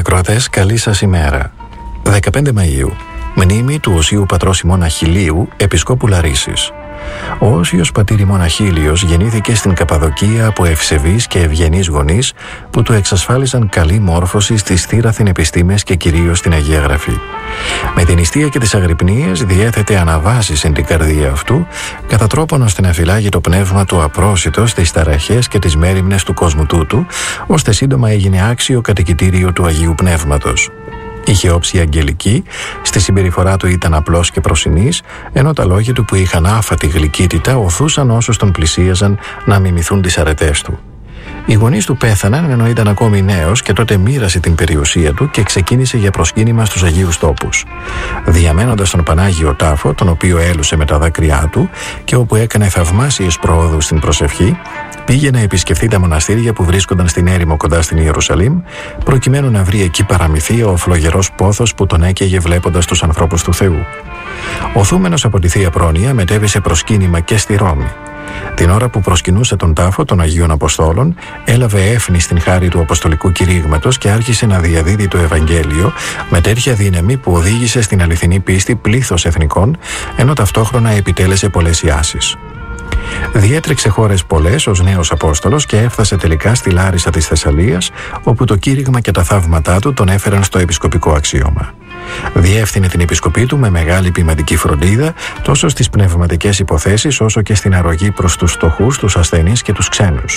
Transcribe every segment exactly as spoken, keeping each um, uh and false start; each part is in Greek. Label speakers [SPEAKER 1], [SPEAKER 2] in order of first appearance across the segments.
[SPEAKER 1] ακροατές, καλή σας ημέρα. δεκαπέντε Μαΐου, μνήμη του Οσίου Πατρός ημών Αχιλλείου, Επισκόπου Λαρίσης. Ο Όσιος πατήρ ημών Αχίλλειος γεννήθηκε στην Καπαδοκία από ευσεβείς και ευγενείς γονείς που του εξασφάλισαν καλή μόρφωση στις θύραθεν επιστήμες και κυρίως στην Αγία Γραφή. Με την νηστεία και τις αγρυπνίες διέθετε αναβάσεις εν την καρδία αυτού, κατά τρόπον ώστε να φυλάγει το πνεύμα του απρόσιτο στις ταραχές και τις μέριμνες του κόσμου τούτου, ώστε σύντομα έγινε άξιο κατοικητήριο του Αγίου Πνεύματος. Είχε όψη αγγελική, στη συμπεριφορά του ήταν απλός και προσινής, ενώ τα λόγια του που είχαν άφατη γλυκύτητα οθούσαν όσους τον πλησίαζαν να μιμηθούν τις αρετές του. Οι γονείς του πέθαναν ενώ ήταν ακόμη νέος και τότε μοίρασε την περιουσία του και ξεκίνησε για προσκύνημα στους Αγίους Τόπους. Διαμένοντας τον Πανάγιο Τάφο, τον οποίο έλουσε με τα δάκρυά του και όπου έκανε θαυμάσιες προόδους στην προσευχή, πήγε να επισκεφθεί τα μοναστήρια που βρίσκονταν στην έρημο κοντά στην Ιερουσαλήμ, προκειμένου να βρει εκεί παραμυθία ο φλογερός πόθος που τον έκαιγε βλέποντας τους ανθρώπους του Θεού. Οθούμενος από τη Θεία Πρόνοια, μετέβησε προσκύνημα και στη Ρώμη. Την ώρα που προσκυνούσε τον τάφο των Αγίων Αποστόλων, έλαβε έφνη στην χάρη του Αποστολικού κηρύγματος και άρχισε να διαδίδει το Ευαγγέλιο με τέτοια δύναμη που οδήγησε στην αληθινή πίστη πλήθος εθνικών, ενώ ταυτόχρονα επιτέλεσε πολλές ιάσεις. Διέτρεξε χώρες πολλές ως νέος Απόστολος και έφτασε τελικά στη Λάρισα της Θεσσαλίας, όπου το κήρυγμα και τα θαύματά του τον έφεραν στο επισκοπικό αξίωμα. Διεύθυνε την επισκοπή του με μεγάλη ποιηματική φροντίδα, τόσο στις πνευματικές υποθέσεις όσο και στην αρρωγή προς τους φτωχούς, τους ασθενείς και τους ξένους.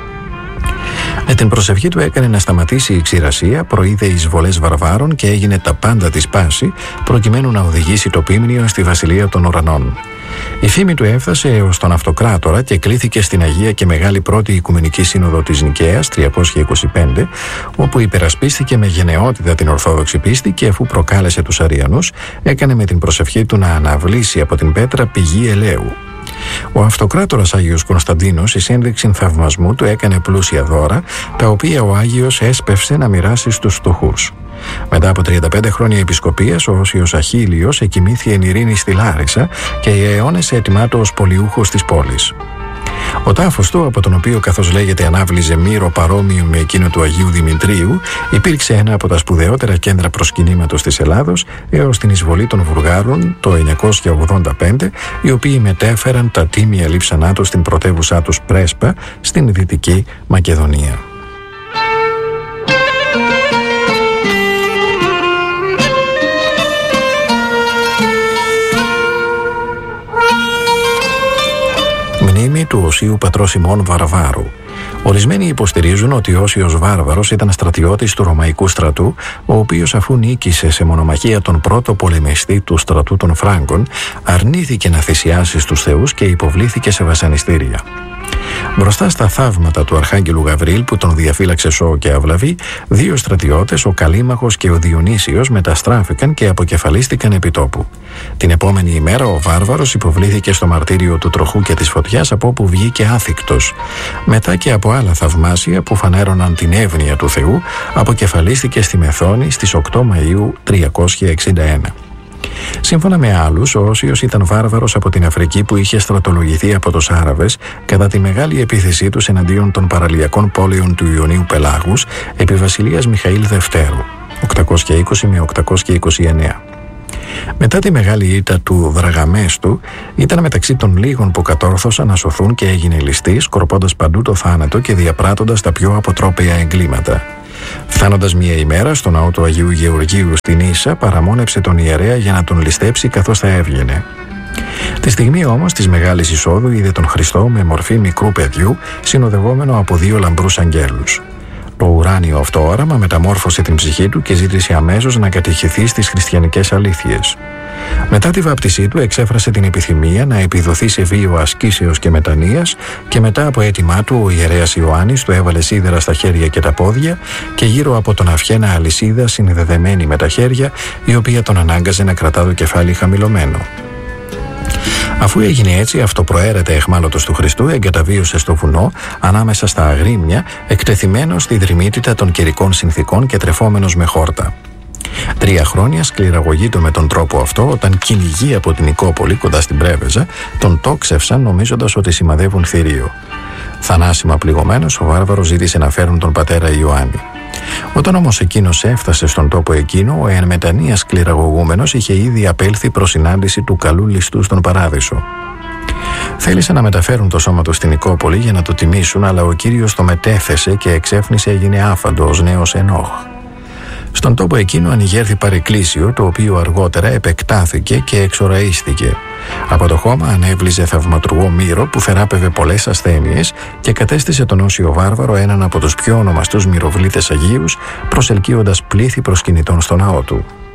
[SPEAKER 1] Με την προσευχή του έκανε να σταματήσει η ξηρασία, προείδε εισβολές βαρβάρων και έγινε τα πάντα της πάση, προκειμένου να οδηγήσει το Πίμνιο στη Βασιλεία των Ουρανών. Η φήμη του έφτασε έως τον Αυτοκράτορα και κλήθηκε στην Αγία και Μεγάλη Πρώτη Οικουμενική Σύνοδο της Νικαίας τριακόσια είκοσι πέντε, όπου υπερασπίστηκε με γενναιότητα την Ορθόδοξη πίστη και αφού προκάλεσε τους Αριανούς, έκανε με την προσευχή του να αναβλήσει από την πέτρα πηγή ελαίου. Ο Αυτοκράτορας Άγιος Κωνσταντίνος, εις ένδειξη θαυμασμού του, έκανε πλούσια δώρα, τα οποία ο Άγιος έσπευσε να μοιράσει στους φτωχούς. Μετά από τριάντα πέντε χρόνια επισκοπίας, ο Όσιος Αχίλλειος εκοιμήθη εν ειρήνη στη Λάρισα και οι αιώνες έτοιμά του ως πολιούχος της πόλης. Ο τάφος του, από τον οποίο καθώς λέγεται ανάβλιζε μύρο παρόμοιο με εκείνο του Αγίου Δημητρίου, υπήρξε ένα από τα σπουδαιότερα κέντρα προσκυνήματος της Ελλάδος έως την εισβολή των Βουλγάρων το εννιακόσια ογδόντα πέντε, οι οποίοι μετέφεραν τα τίμια λείψανά τους στην πρωτεύουσά τους Πρέσπα, στην Δυτική Μακεδονία. Μνήμη του Οσίου Πατρός ημών Βαρβάρου. Ορισμένοι υποστηρίζουν ότι ο Όσιος Βάρβαρος ήταν στρατιώτης του Ρωμαϊκού στρατού, ο οποίος αφού νίκησε σε μονομαχία τον πρώτο πολεμιστή του στρατού των Φράγκων, αρνήθηκε να θυσιάσει στους θεούς και υποβλήθηκε σε βασανιστήρια. Μπροστά στα θαύματα του Αρχάγγελου Γαβρίλ που τον διαφύλαξε σώο και αυλαβή, δύο στρατιώτες, ο Καλίμαχος και ο Διονύσιος, μεταστράφηκαν και αποκεφαλίστηκαν επί τόπου. Την επόμενη ημέρα ο Βάρβαρος υποβλήθηκε στο μαρτύριο του τροχού και της φωτιάς, από όπου βγήκε άθικτος. Μετά και από άλλα θαυμάσια που φανέρωναν την εύνοια του Θεού, αποκεφαλίστηκε στη Μεθόνη στις οκτώ Μαΐου τριακόσια εξήντα ένα. Σύμφωνα με άλλους, ο Όσιος ήταν βάρβαρος από την Αφρική που είχε στρατολογηθεί από τους Άραβες κατά τη μεγάλη επίθεσή τους εναντίον των παραλιακών πόλεων του Ιωνίου Πελάγους επί βασιλείας Μιχαήλ Δευτέρου, οκτακόσια είκοσι με οκτακόσια είκοσι εννέα. Μετά τη μεγάλη ήττα του Δραγαμέστου, ήταν μεταξύ των λίγων που κατόρθωσαν να σωθούν και έγινε ληστή, σκορπώντας παντού το θάνατο και διαπράττοντας τα πιο αποτρόπαια εγκλήματα. Φτάνοντας μια ημέρα στο ναό του Αγίου Γεωργίου στην Ίσα, παραμόνεψε τον ιερέα για να τον ληστέψει καθώς θα έβγαινε. Τη στιγμή όμως της μεγάλης εισόδου είδε τον Χριστό με μορφή μικρού παιδιού, συνοδευόμενο από δύο λαμπρούς αγγέλους. Το ουράνιο αυτό όραμα μεταμόρφωσε την ψυχή του και ζήτησε αμέσως να κατηχηθεί στις χριστιανικές αλήθειες. Μετά τη βάπτισή του εξέφρασε την επιθυμία να επιδοθεί σε βίο ασκήσεως και μετανοίας και μετά από αίτημά του ο ιερέας Ιωάννης του έβαλε σίδερα στα χέρια και τα πόδια και γύρω από τον αυχένα αλυσίδα συνδεδεμένη με τα χέρια, η οποία τον ανάγκαζε να κρατά το κεφάλι χαμηλωμένο. Αφού έγινε έτσι, αυτοπροαίρετα εχμάλωτος του Χριστού εγκαταβίωσε στο βουνό ανάμεσα στα αγρίμια, εκτεθειμένος στη δρυμύτητα των καιρικών συνθήκων και τρεφόμενος με χόρτα. Τρία χρόνια σκληραγωγείτο με τον τρόπο αυτό, όταν κυνηγοί από την Νικόπολη κοντά στην Πρέβεζα τον τόξευσαν νομίζοντας ότι σημαδεύουν θηρίο. Θανάσιμα πληγωμένος, ο Βάρβαρος ζήτησε να φέρουν τον πατέρα Ιωάννη. Όταν όμως εκείνος έφτασε στον τόπο εκείνο, ο εν μετανοίας κληραγωγούμενος είχε ήδη απέλθει προς συνάντηση του καλού ληστού στον Παράδεισο. Θέλησε να μεταφέρουν το σώμα του στην Νικόπολη για να το τιμήσουν, αλλά ο Κύριος το μετέθεσε και εξέφνησε, έγινε άφαντο ως νέος Ενόχ. Στον τόπο εκείνο ανοιγέρθη παρεκκλήσιο, το οποίο αργότερα επεκτάθηκε και εξοραίστηκε. Από το χώμα ανέβλυζε θαυματουργό μύρο που θεράπευε πολλές ασθένειες και κατέστησε τον Όσιο Βάρβαρο έναν από τους πιο ονομαστούς μυροβλήτες Αγίους, προσελκύοντας πλήθη προσκυνητών στο ναό του.